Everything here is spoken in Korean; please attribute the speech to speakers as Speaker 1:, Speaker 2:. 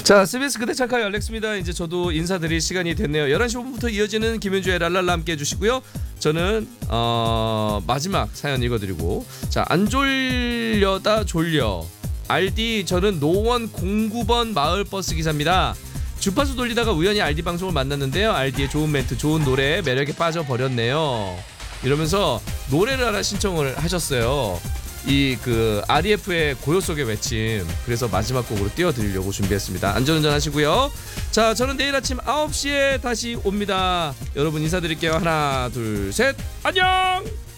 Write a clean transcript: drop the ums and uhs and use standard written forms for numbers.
Speaker 1: 자, CBS 그대 착하의 알렉스입니다. 이제 저도 인사드릴 시간이 됐네요. 11시 5분부터 이어지는 김현주의 랄랄라 함께 해주시고요. 저는 마지막 사연 읽어드리고, 자, 안 졸려다 졸려 RD, 저는 노원 09번 마을버스 기사입니다. 주파수 돌리다가 우연히 RD 방송을 만났는데요. RD의 좋은 멘트, 좋은 노래, 매력에 빠져버렸네요. 이러면서 노래를 하나 신청을 하셨어요. 이 그 REF의 고요 속의 외침, 그래서 마지막 곡으로 띄워드리려고 준비했습니다. 안전운전 하시고요. 자, 저는 내일 아침 9시에 다시 옵니다. 여러분 인사드릴게요. 하나 둘 셋, 안녕.